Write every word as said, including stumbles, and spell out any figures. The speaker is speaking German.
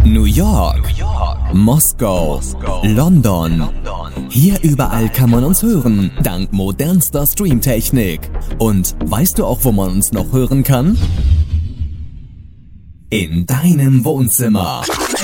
New York, Moskau, London. Hier überall kann man uns hören, dank modernster Streamtechnik. Und weißt du auch, wo man uns noch hören kann? In deinem Wohnzimmer.